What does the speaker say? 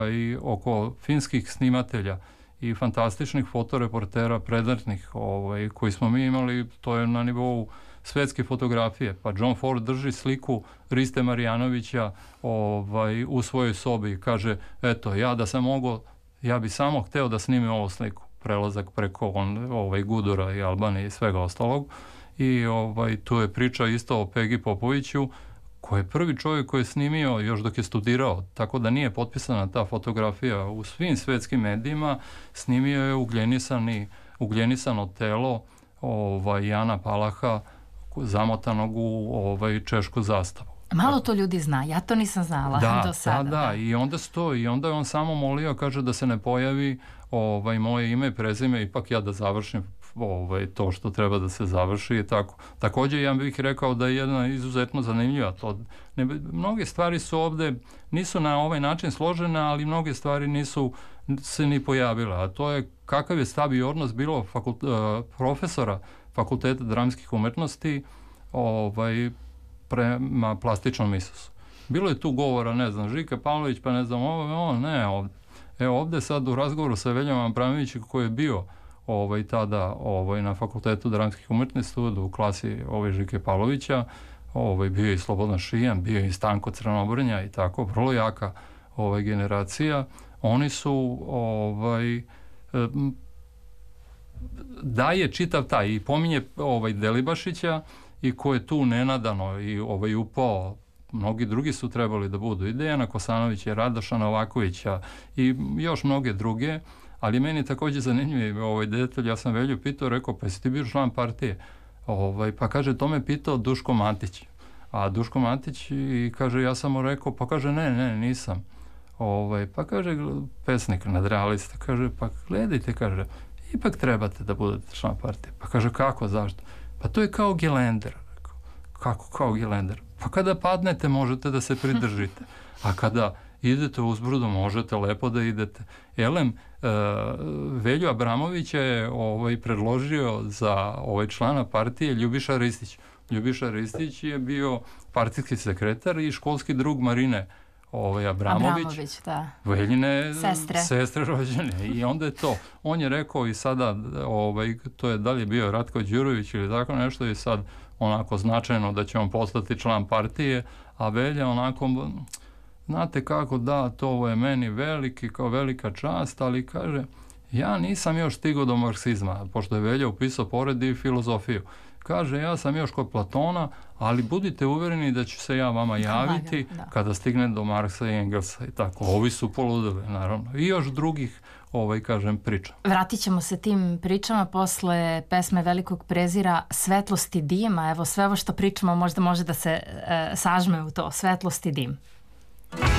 i oko finskih snimatelja i fantastičnih fotoreportera predratnih koji smo mi imali, to je na nivou svetske fotografije. Pa John Ford drži sliku Riste Marjanovića u svojoj sobi i kaže, eto, ja da sam mogao, ja bi samo hteo da snimim ovu sliku. Prelazak preko Gudura i Albanije i svega ostalog. I tu je priča isto o Pegi Popoviću, koji je prvi čovjek koji je snimio još dok je studirao, tako da nije potpisana ta fotografija u svim svetskim medijima. Snimio je ugljenisano telo Jana Palaha zamotanog u češku zastavu. Malo to ljudi zna, ja to nisam znala do sada. Da. I onda stoji, i onda je on samo molio, kaže da se ne pojavi moje ime i prezime, ipak ja da završim to što treba da se završi i tako. Također ja bih rekao da je jedna izuzetno zanimljiva. Mnoge stvari su ovde, nisu na ovaj način složene, ali mnoge stvari nisu se ni pojavile, a to je kakav je stav i odnos bilo profesora Fakulteta dramskih umetnosti prema plastičnom Isusu. Bilo je tu govora, ne znam, Žika Pavlović, pa ne znam, ne ovde. Evo ovde sad u razgovoru sa Veljom Abramovićem koji je bio tada na Fakultetu dramskih umetnosti u klasi Žike Pavlovića, bio je i Slobodan Šijan, bio je i Stanko Crnobrnja i tako, vrlo jaka generacija. Oni su daje čitav taj i pominje Delibašića i ko je tu nenadano i upao, mnogi drugi su trebali da budu, i Dejana Kosanovića, Radoša Novakovića i još mnoge druge, ali meni također zanimljiv detalj, ja sam Velju pitao, rekao, pa jesi ti bio član partije? Pa kaže, to me pitao Duško Matić. A Duško Matić i kaže, ja sam mu rekao, pa kaže, ne, nisam. Pa kaže, pesnik, nadrealista, kaže, pa gledajte, kaže, ipak trebate da budete član partije. Pa kaže, kako, zašto? Pa to je kao gelender. Kako kao gelender? Pa kada padnete možete da se pridržite, a kada idete uzbrdo možete lepo da idete. Velju Abramovića je predložio za člana partije Ljubiša Ristić. Ljubiša Ristić je bio partijski sekretar i školski drug Marine Abramović, Veljine sestre rođene, i onda je to. On je rekao i sada, to je da li je bio Ratko Đurović ili tako nešto, i sad onako značajno da će on postati član partije, a Velja onako, znate kako, da, to je meni velika čast, ali kaže, ja nisam još stigao do marksizma, pošto je Velja upisao pored i filozofiju. Kaže, ja sam još kod Platona, ali budite uvereni da ću se ja vama javiti kada stigne do Marksa i Engelsa i tako. Ovi su poludeli, naravno. I još drugih, priča. Vratit ćemo se tim pričama posle pesme Velikog prezira Svetlost i dim, a evo sve ovo što pričamo možda može da se sažme u to, Svetlost i dim.